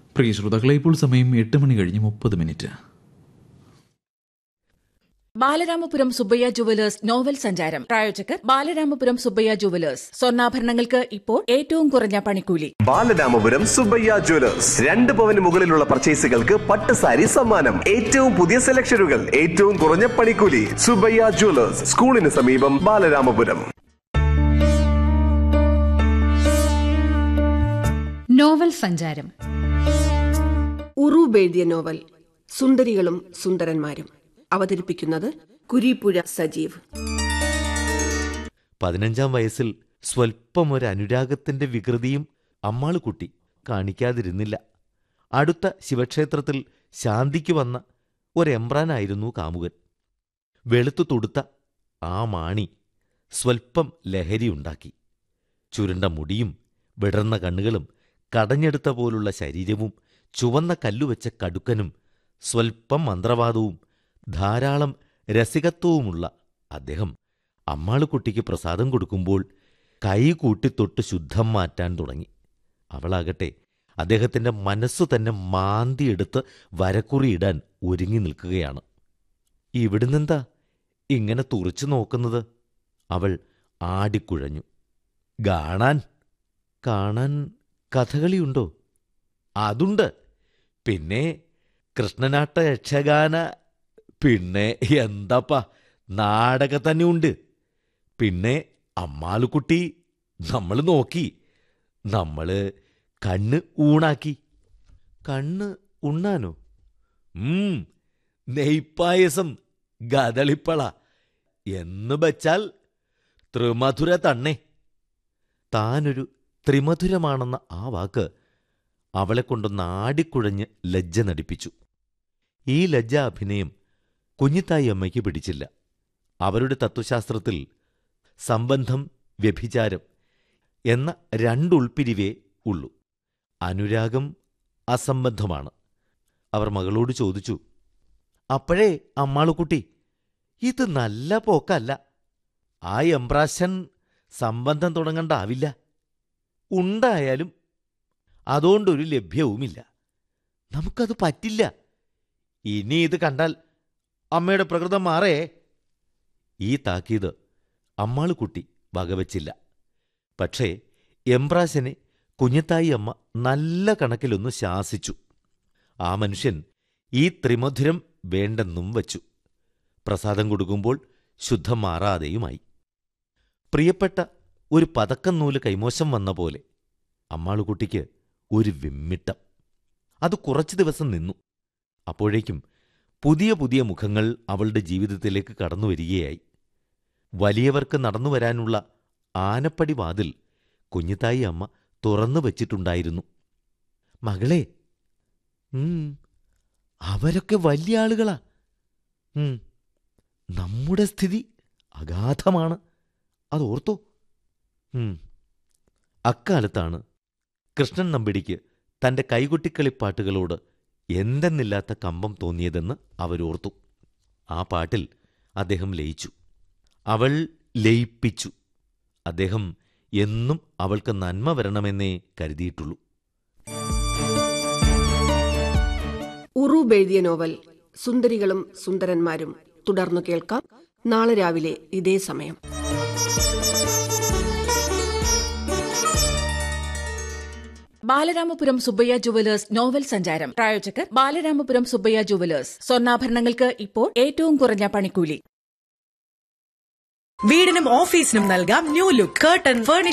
പ്രിയ ശ്രോതാക്കളെ, ഇപ്പോൾ സമയം 8:30 ബാലരാമപുരം സുബ്ബയ്യ ജുവലേഴ്സ് നോവൽ സഞ്ചാരം. പ്രായോജകർ ബാലരാമപുരം സുബ്ബയ്യ ജുവലേഴ്സ്. സ്വർണ്ണാഭരണങ്ങൾക്ക് ഇപ്പോൾ ഏറ്റവും കുറഞ്ഞ പണിക്കൂലി. ബാലരാമപുരം സുബ്ബയ്യ ജുവലേഴ്സ്. 2 പവന് മുകളിലുള്ള പർച്ചേസുകൾക്ക് പട്ടുസാരി സമ്മാനം. ഏറ്റവും പുതിയ സെലക്ഷനുകൾ, ഏറ്റവും കുറഞ്ഞ പണിക്കൂലി. സുബ്ബയ്യ ജുവലേഴ്സ്, സ്കൂളിന് സമീപം, ബാലരാമപുരം. നോവൽ സഞ്ചാരം. ഉറൂബ് എഴുതിയ നോവൽ സുന്ദരികളും സുന്ദരന്മാരും. അവതരിപ്പിക്കുന്നത് കുരീപ്പുഴ സജീവ്. 15-ാം വയസ്സിൽ സ്വൽപ്പം ഒരു അനുരാഗത്തിന്റെ വികൃതിയും അമ്മാളുകുട്ടി കാണിക്കാതിരുന്നില്ല. അടുത്ത ശിവക്ഷേത്രത്തിൽ ശാന്തിക്ക് വന്ന ഒരെമ്പ്രാനായിരുന്നു കാമുകൻ. വെളുത്തു തുടുത്ത ആ മാണി സ്വൽപ്പം ലഹരിയുണ്ടാക്കി. ചുരുണ്ട മുടിയും വിടർന്ന കണ്ണുകളും കടഞ്ഞെടുത്ത പോലുള്ള ശരീരവും ചുവന്ന കല്ലുവെച്ച കടുക്കനും സ്വൽപ്പം മന്ത്രവാദവും ധാരാളം രസികത്വവുമുള്ള അദ്ദേഹം അമ്മാളുകുട്ടിക്ക് പ്രസാദം കൊടുക്കുമ്പോൾ കൈകൂട്ടിത്തൊട്ട് ശുദ്ധം മാറ്റാൻ തുടങ്ങി. അവളാകട്ടെ അദ്ദേഹത്തിന്റെ മനസ്സു തന്നെ മാന്തിയെടുത്ത് വരക്കുറിയിടാൻ ഒരുങ്ങി നിൽക്കുകയാണ്. ഇവിടുന്നെന്താ ഇങ്ങനെ തുറച്ചു നോക്കുന്നത്? അവൾ ആടിക്കുഴഞ്ഞു. കാണാൻ കഥകളിയുണ്ടോ? അതുണ്ട്. പിന്നെ കൃഷ്ണനാട്ട യക്ഷഗാന, പിന്നെ എന്താപ്പാ നാടക തന്നെയുണ്ട്. പിന്നെ അമ്മാളുകുട്ടി നമ്മൾ നോക്കി, നമ്മള് കണ്ണ് ഊണാക്കി. കണ്ണ് ഉണ്ണാനോ? നെയ്പ്പായസം, ഗതളിപ്പള എന്ന് വച്ചാൽ ത്രിമധുര തന്നെ. താനൊരു ത്രിമധുരമാണെന്ന ആ വാക്ക് അവളെക്കൊണ്ടൊന്ന് ആടിക്കുഴഞ്ഞ് ലജ്ജ നടിപ്പിച്ചു. ഈ ലജ്ജാഭിനയം കുഞ്ഞിത്തായി അമ്മയ്ക്ക് പിടിച്ചില്ല. അവരുടെ തത്വശാസ്ത്രത്തിൽ സംബന്ധം, വ്യഭിചാരം എന്ന 2 ഉൾപ്പിരിവേ ഉള്ളൂ. അനുരാഗം അസംബന്ധമാണ്. അവർ മകളോട് ചോദിച്ചു, അപ്പോഴേ അമ്മാളുകുട്ടി, ഇത് നല്ല പോക്കല്ല. ആ എംബ്രാശൻ സംബന്ധം തുടങ്ങണ്ടാവില്ല. ഉണ്ടായാലും അതുകൊണ്ടൊരു ലഭ്യവുമില്ല. നമുക്കത് പറ്റില്ല. ഇനി ഇത് കണ്ടാൽ അമ്മയുടെ പ്രകൃതം മാറേ. ഈ താക്കീത് അമ്മാളുകുട്ടി വകവച്ചില്ല. പക്ഷേ എംബ്രാശനെ കുഞ്ഞിത്തായി അമ്മ നല്ല കണക്കിലൊന്ന് ശാസിച്ചു. ആ മനുഷ്യൻ ഈ ത്രിമധുരം വേണ്ടെന്നും വച്ചു. പ്രസാദം കൊടുക്കുമ്പോൾ ശുദ്ധം മാറാതെയുമായി. പ്രിയപ്പെട്ട ഒരു പതക്കം നൂല് കൈമോശം വന്ന പോലെ അമ്മാളുകുട്ടിക്ക് ഒരു വിമ്മിട്ടം. അത് കുറച്ചു ദിവസം നിന്നു. അപ്പോഴേക്കും പുതിയ പുതിയ മുഖങ്ങൾ അവളുടെ ജീവിതത്തിലേക്ക് കടന്നുവരികയായി. വലിയവർക്ക് നടന്നുവരാനുള്ള ആനപ്പടി വാതിൽ കുഞ്ഞിത്തായി അമ്മ തുറന്നു വച്ചിട്ടുണ്ടായിരുന്നു. മകളെ, അവരൊക്കെ വലിയ ആളുകളാ. നമ്മുടെ സ്ഥിതി അഗാധമാണ്. അതോർത്തോ? അക്കാലത്താണ് കൃഷ്ണൻ നമ്പിടിക്ക് തന്റെ കൈകൊട്ടിക്കളിപ്പാട്ടുകളോട് എന്തെന്നില്ലാത്ത കമ്പം തോന്നിയതെന്ന് അവരോർത്തു. ആ പാട്ടിൽ അദ്ദേഹം ലയിച്ചു. അവൾ ലയിപ്പിച്ചു. അദ്ദേഹം എന്നും അവൾക്ക് നന്മ വരണമെന്നേ കരുതിയിട്ടുള്ളൂ. ഉറൂബ് എഴുതിയ നോവൽ സുന്ദരികളും സുന്ദരന്മാരും തുടർന്നു കേൾക്കാം നാളെ രാവിലെ ഇതേ സമയം. ബാലരാമപുരം സുബ്ബയ്യ ജുവലേഴ്സ് നോവൽ സഞ്ചാരം. പ്രായോജകർ ബാലരാമപുരം സുബ്ബയ്യ ജുവലേഴ്സ്. സ്വർണ്ണാഭരണങ്ങൾക്ക് ഇപ്പോൾ ഏറ്റവും കുറഞ്ഞ പണിക്കൂലി. വീടിനും ഓഫീസിനും നൽകാം ന്യൂ ലുക്ക്. Curtain, furnish